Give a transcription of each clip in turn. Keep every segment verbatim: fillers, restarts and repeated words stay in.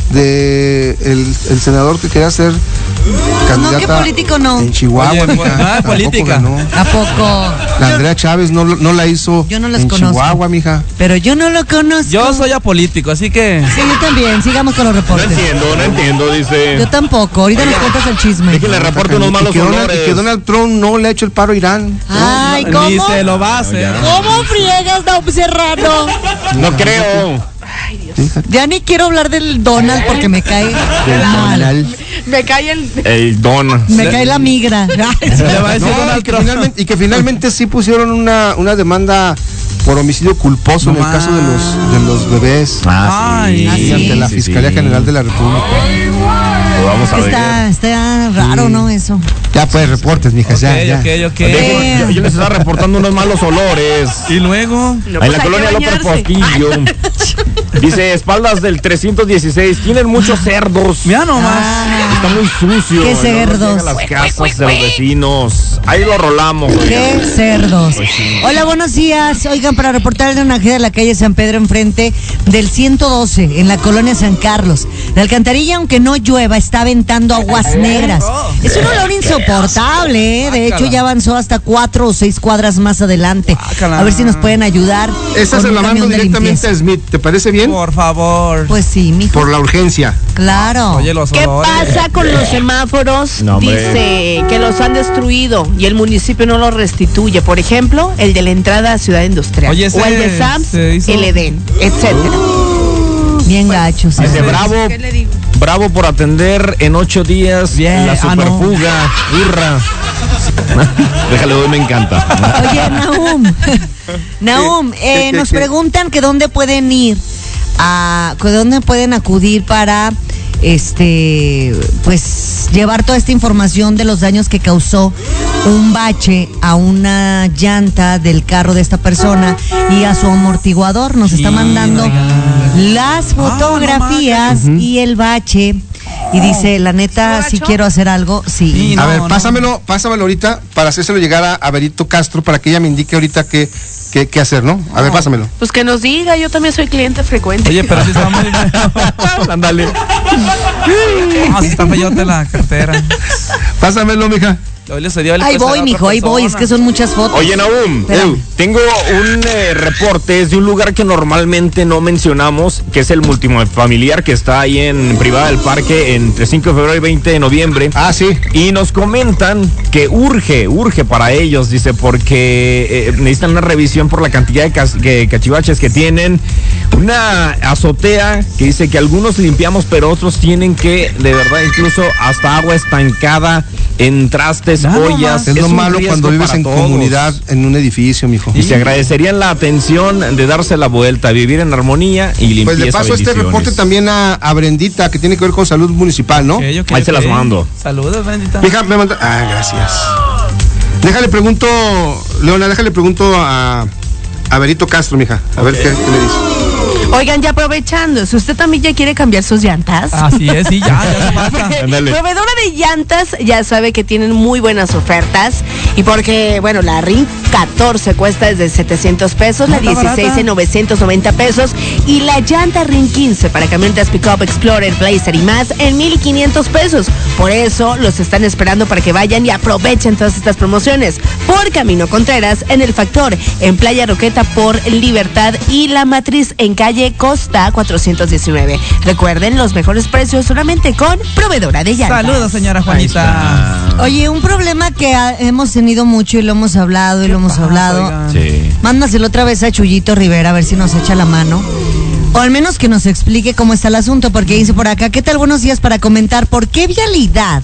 de el, el senador que quería ser candidata. No, ¿qué político no? En Chihuahua. Oye, pues, nada de política. Ganó. ¿A poco? La Andrea Chávez no, no la hizo. Yo no las en conozco. Chihuahua, mija. Pero yo no lo conozco. Yo soy apolítico, así que... Sí, yo también. Sigamos con los No reportes. entiendo, no entiendo, dice. Yo tampoco. Ahorita nos cuentas el chisme. Déjenle reporte unos malos y que, Donald, olores. y que Donald Trump no le ha hecho el paro a Irán. Ay, Ni ¿cómo? se lo va a hacer. ¿Cómo friegas, Don Serrano? No creo. Ya ni quiero hablar del Donald porque me cae Del mal. Donald. Me cae el... El don. Me cae la migra. Le va a decir No, Donald y, que Trump. finalmente, y que finalmente sí pusieron una, una demanda por homicidio culposo No en el caso de los, de los bebés. Ah, sí. Ay, sí. Ante la Sí, Fiscalía sí. General de la República. Lo vamos a ver. Está, está raro, ¿no? Eso. Ya pues, reportes, mijas, ya, Ok, ya. ok, ok. Dejen- yo, yo les estaba reportando unos malos olores. Y luego... No, en pues la hay colonia que López bañarse. Portillo. Dice, espaldas del trescientos dieciséis. Tienen muchos cerdos. Mira nomás. Ah, Está muy sucio. Qué no cerdos. llega a las casas de los vecinos. Ahí lo rolamos. qué cerdos. Pues sí. Hola, buenos días. Oigan, para reportar de una tragedia en la calle San Pedro enfrente del ciento doce en la colonia San Carlos. La alcantarilla, aunque no llueva, está aventando aguas negras. Es un olor insoportable, ¿eh? De hecho, ya avanzó hasta cuatro o seis cuadras más adelante. Guácala. A ver si nos pueden ayudar. Esta con se un la mando camión de directamente limpieza. a Smith. ¿Te parece bien? Por favor. Pues sí, mijo. Por la urgencia. Claro. Oye, los ¿Qué olores. pasa con los semáforos? No, hombre. Dice que los han destruido y el municipio no los restituye. Por ejemplo, el de la entrada a Ciudad Industrial. Oye, ese o el de Sams, se hizo- el Edén, etcétera. Bien gachos. Dice, ¿sabes? bravo, ¿Qué le digo? bravo por atender en ocho días Bien, la ah, no. superfuga. Hurra. Déjale, hoy me encanta. Oye, Nahum. Nahum, ¿Qué, eh, qué, nos qué? preguntan que dónde pueden ir, a, que dónde pueden acudir para, este, pues, llevar toda esta información de los daños que causó un bache a una llanta del carro de esta persona y a su amortiguador. Nos está Sí, mandando oiga. las fotografías y el bache. Y dice, la neta, ¿Se si bachó? quiero hacer algo, sí. Sí, a no, ver, no. pásamelo, pásamelo ahorita para hacérselo llegar a, a Berito Castro para que ella me indique ahorita qué, qué, qué hacer, ¿no? A ver, pásamelo. Pues que nos diga, yo también soy cliente frecuente. Oye, pero si está muy... Ándale. No, si está feyote la cartera. Pásamelo, mija. Hoy le cedió el Ahí peso a voy, otra mijo, ahí voy, es persona. que son muchas fotos. Oye, Nahum, Espérame. tengo un eh, reporte, es de un lugar que normalmente no mencionamos, que es el multifamiliar que está ahí en Privada del Parque entre cinco de febrero y veinte de noviembre. Ah, sí. Y nos comentan que urge, urge para ellos, dice, porque eh, necesitan una revisión por la cantidad de cas- que- cachivaches que tienen. Una azotea que dice que algunos limpiamos, pero otros tienen que, de verdad, incluso hasta agua estancada en trastes, Nada ollas. más. Es lo un malo riesgo cuando vives para en todos. comunidad, en un edificio, mijo. Y se agradecerían la atención de darse la vuelta, vivir en armonía y limpieza. Pues le paso este bendiciones. reporte también a, a Brendita, que tiene que ver con salud municipal, ¿no? Ok, ok, Ahí se las ok. mando. Saludos, bendita. Mija, me manda. Ah, gracias. Déjale pregunto, Leona, déjale pregunto a, a Berito Castro, mija. A ver qué, qué le dice. Oigan, ya aprovechando, si usted también ya quiere cambiar sus llantas. Así es, sí, ya, ya se pasa. Ándale. Proveedora de llantas ya sabe que tienen muy buenas ofertas y porque, bueno, la R I N catorce cuesta desde setecientos pesos, la Ah, está dieciséis barata. en novecientos noventa pesos y la llanta R I N quince para camionetas Pickup, Explorer, Blazer y más en mil quinientos pesos. Por eso los están esperando para que vayan y aprovechen todas estas promociones. Por Camino Contreras, en El Factor, en Playa Roqueta por Libertad y La Matriz en calle Costa cuatrocientos diecinueve. Recuerden los mejores precios solamente con Proveedora de Llantas. Saludos, señora Juanita. Oye, un problema que ha- hemos tenido mucho y lo hemos hablado y lo hemos pasa, hablado. oigan? Sí. Mándaselo otra vez a Chuyito Rivera a ver si nos echa la mano. O al menos que nos explique cómo está el asunto, porque dice por acá, ¿qué tal? Buenos días para comentar por qué vialidad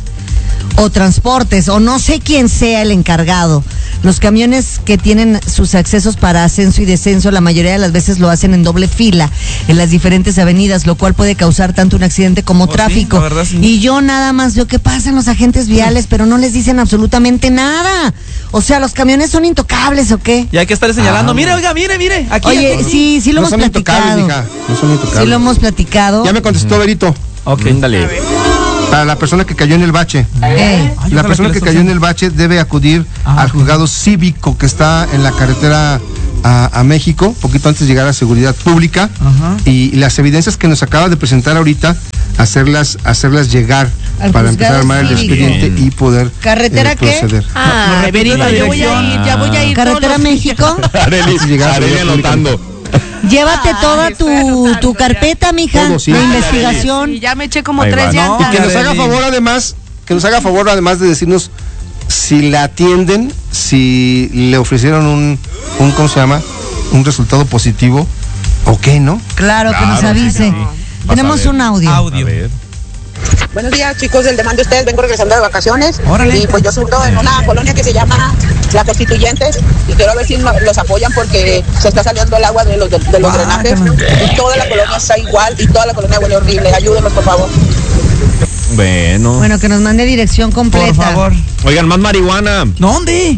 o transportes o no sé quién sea el encargado. Los camiones que tienen sus accesos para ascenso y descenso la mayoría de las veces lo hacen en doble fila en las diferentes avenidas, lo cual puede causar tanto un accidente como Oh, sí, tráfico. la verdad, sí. Y yo nada más veo que pasan los agentes viales, pero no les dicen absolutamente nada. O sea, ¿los camiones son intocables o qué? Y hay que estarle señalando. Ah. Mire, oiga, mire, mire. Aquí. Oye, aquí. sí, sí lo No hemos son intocables, platicado. mija. No son intocables. Sí lo hemos platicado. Ya me contestó Berito. Ok. Ándale. Para la persona que cayó en el bache. Eh, Ay, La ojalá persona que que les cayó en toque. el bache debe acudir Ah, al ok. juzgado cívico que está en la carretera a, a México, poquito antes de llegar a Seguridad Pública. Ajá. Y las evidencias que nos acaba de presentar ahorita hacerlas, hacerlas llegar Al para juzgado empezar a armar el cívico. expediente y poder ¿Carretera eh, qué? proceder. Ah, repite Berito, la yo voy a dirección. ir, ya voy a ir. Carretera todos los México. Areli, Sí, llegar, Areli llegar, anotando. Llévate Ay, toda estoy tu, anotando tu ya. carpeta, mija, Todo, sí. de Ah, investigación. Y ya me eché como Ahí tres va. llantas. Que nos haga Areli. favor además, que nos haga favor además de decirnos si la atienden, si le ofrecieron un, un ¿cómo se llama? Un resultado positivo o qué, ¿no? Claro, que nos Claro, avise. sí. Vas a Tenemos ver. un audio. A Audio. ver. Buenos días, chicos del Demanda Ustedes. Vengo regresando de vacaciones. Órale. Y pues yo surto en una colonia que se llama La Constituyentes. Y quiero ver si no- los apoyan porque se está saliendo el agua de los, de, de los Ah, drenajes. qué Y toda la colonia está igual y toda la colonia huele horrible. Ayúdenos, por favor. Bueno. Bueno, que nos mande dirección completa. Por favor. Oigan, más marihuana. ¿Dónde?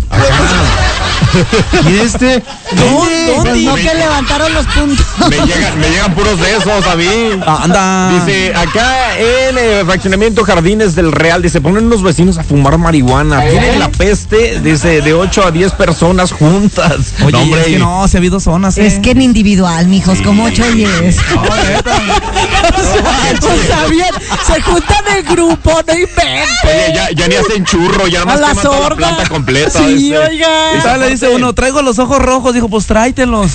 Y este, ¿Dónde? Pues no que levantaron los puntos. Me llegan, me llegan puros de esos a mí. Anda. Dice, acá en el fraccionamiento Jardines del Real, dice, ponen unos vecinos a fumar marihuana. Tienen la peste, dice, de ocho a diez personas juntas. Oye, No, hombre, es que no, se ha habido zonas. Es eh. que en individual, mijos, como ocho y diez. No, neta. O sea, bien, se juntan en grupo, no inventen. Oye, ya, ya ni hacen churro, ya A nada más la queman toda la sorda. planta completa. Sí, dice. oiga. Y todavía le dice uno, traigo los ojos rojos. Dijo, pues tráetelos.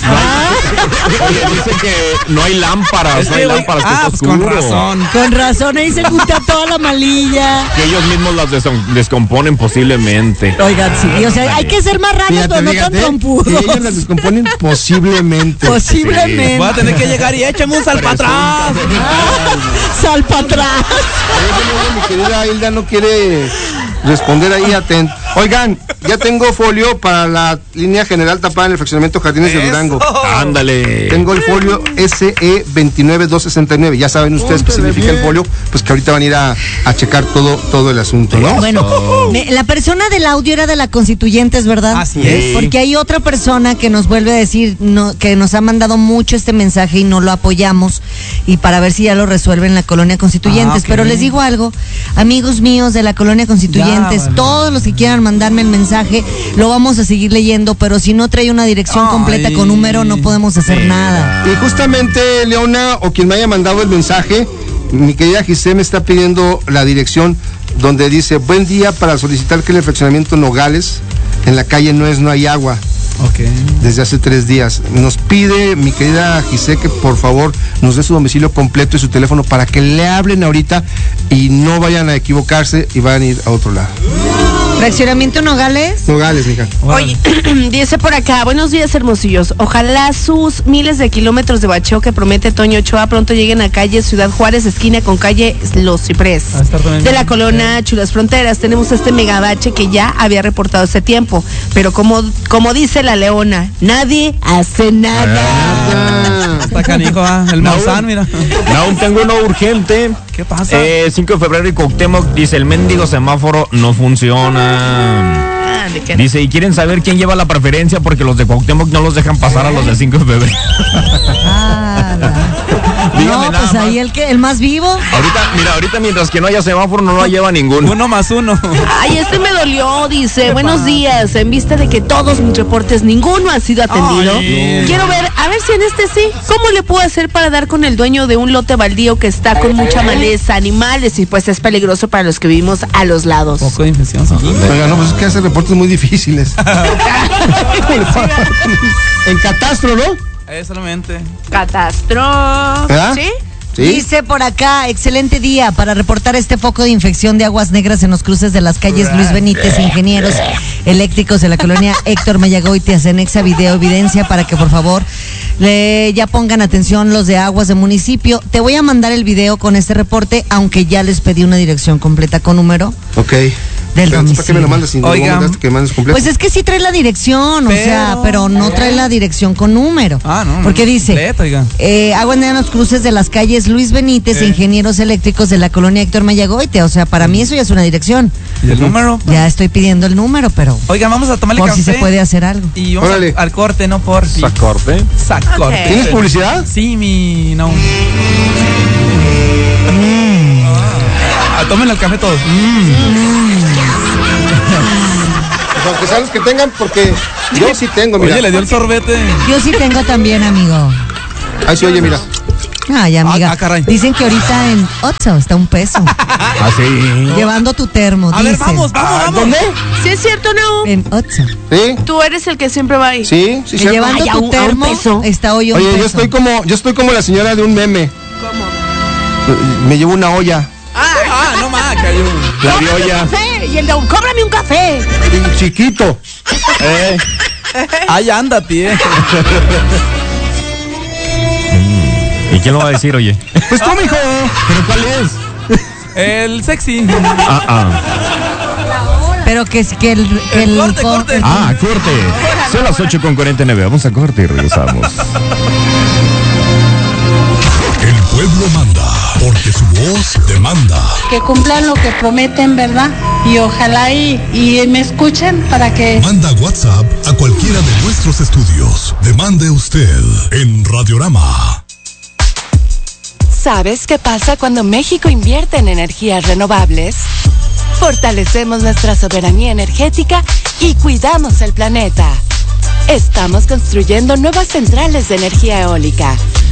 Oye, dice que no hay lámparas, Es no que, hay güey, lámparas, que ah, está pues con oscuro. razón. Con razón, ahí se junta toda la malilla. Que ellos mismos las des- descomponen posiblemente. Oigan, sí, o sea, hay que ser más raros, fíjate, pero no fíjate, tan que trompudos. ellos las descomponen posiblemente. Posiblemente. Voy a tener que llegar y échame un sal para atrás. Sal para atrás. Oye, mi querida Hilda no quiere responder ahí atento. Oigan, ya tengo folio para la línea general tapada en el fraccionamiento Jardines de Eso. Durango. Ándale. Tengo el folio S E veintinueve dos sesenta y nueve. Ya saben ustedes qué significa el folio, pues que ahorita van a ir a, a checar todo, todo el asunto, ¿no? Bueno, me- la persona del audio era de la Constituyentes, ¿verdad? Así es. Porque hay otra persona que nos vuelve a decir no, que nos ha mandado mucho este mensaje y no lo apoyamos y para ver si ya lo resuelven la Colonia Constituyentes. Ah, ok. Pero les digo algo, amigos míos de la Colonia Constituyentes, Ya, vale. todos los que quieran mandarme el mensaje, lo vamos a seguir leyendo, pero si no trae una dirección Ay. completa con número, no podemos hacer nada. Y justamente Leona, o quien me haya mandado el mensaje, mi querida Giselle me está pidiendo la dirección donde dice, buen día para solicitar que en el fraccionamiento Nogales, en la calle Nuez no hay agua, Ok. desde hace tres días. Nos pide mi querida Giselle que por favor nos dé su domicilio completo y su teléfono para que le hablen ahorita y no vayan a equivocarse y vayan a ir a otro lado. ¿Fraccionamiento Nogales? Nogales, mija. Oye, dice por acá, buenos días hermosillos. Ojalá sus miles de kilómetros de bacheo que promete Toño Ochoa pronto lleguen a calle Ciudad Juárez, esquina con calle Los Ciprés. Ah, está también De la bien. colonia Chulas Fronteras. Tenemos este megabache que ya había reportado hace tiempo. Pero como, como dice la leona, nadie hace nada. Ah, Está canijo, ah. El No. Maussan, mira. Aún tengo uno urgente. ¿Qué pasa? Eh, cinco de febrero y Cuauhtémoc dice, el mendigo semáforo no funciona. Ah, ¿de qué? Dice, y quieren saber quién lleva la preferencia porque los de Cuauhtémoc no los dejan pasar a los de cinco de febrero. Ah, la- Dígame no, nada pues ahí más. el que el más vivo. Ahorita, mira, ahorita mientras que no haya semáforo no lo lleva ninguno. Uno más uno. Ay, este me dolió, dice, buenos días, en vista de que todos mis reportes, ninguno ha sido atendido. Ay. Quiero ver, a ver si en este sí, ¿cómo le puedo hacer para dar con el dueño de un lote baldío que está con mucha maleza, animales y pues es peligroso para los que vivimos a los lados? Poco de infección, sí. oiga, no, pues es que hace reportes muy difíciles. En catastro, ¿no? Eh, solamente. Catastro. ¿Verdad? ¿Sí? Sí. Dice por acá, excelente día para reportar este foco de infección de aguas negras en los cruces de las calles Luis Benítez, ingenieros eléctricos de la colonia Héctor Mayagoitia, Cenexa Video Evidencia para que por favor le ya pongan atención los de aguas de municipio. Te voy a mandar el video con este reporte, aunque ya les pedí una dirección completa con número Ok. del Pero, ¿para qué me lo domicilio. mandas? Si no Oiga. lo mandaste, que mandes completo. Pues es que sí trae la dirección, o Pero- sea, pero no trae la dirección con número. Ah, no, no. Porque dice, Completa, oiga. eh, agua en los cruces de las calles Luis Benítez, Eh. ingenieros eléctricos de la colonia Héctor Mayagoitia. O sea, para mí eso ya es una dirección. ¿Y el número? Ya estoy pidiendo el número, pero Oiga, vamos a tomarle por café. si se puede hacer algo. Y vamos Órale. al, al corte, no por si. Sacorte. Sacorte. Ok. ¿Tienes publicidad? Sí, mi. No. Ah, tómenle el café todos. Pues aunque sean los que tengan, porque yo sí tengo, mira. Oye, le dio el sorbete. Yo sí tengo también, amigo. Ahí sí, oye, mira. Ay, amiga. Ah, ah, caray. Dicen que ahorita en Oxxo está un peso. ¿Ah, sí? Llevando tu termo, A ver, dicen. vamos, vamos, Ah, vamos. ¿Dónde? ¿Sí es cierto o no? En Oxxo. ¿Sí? Tú eres el que siempre va ahí. Sí, sí, Que cierto. llevando Ay, a tu un- a un termo peso. está hoy un Oye, peso. yo estoy como, yo estoy como la señora de un meme. ¿Cómo? Me llevo una olla. Ah, no más, que hay un... La violla. Café. Y el de un, cóbrame un café. Chiquito. Eh. Ay, ándate, eh. ¿Y quién lo va a decir, oye? Pues tú, mijo. ¿Pero cuál es? El sexy. Ah, ah. Pero que, es- que el, que el, Corte, co- corte. Ah, corte. Son las ocho con cuarenta y nueve. Vamos a corte y regresamos. El pueblo manda, porque su voz demanda. Que cumplan lo que prometen, ¿verdad? Y ojalá y, y me escuchen para que... Manda WhatsApp a cualquiera de nuestros estudios. Demande usted en Radiorama. ¿Sabes qué pasa cuando México invierte en energías renovables? Fortalecemos nuestra soberanía energética y cuidamos el planeta. Estamos construyendo nuevas centrales de energía eólica,